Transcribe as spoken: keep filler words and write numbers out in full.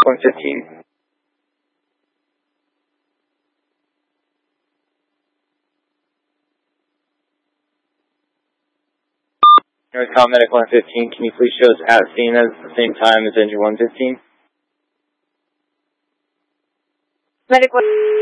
one fifteen. Northcom Medic one fifteen, can you please show us at scene at the same time as engine one fifteen? Medic one.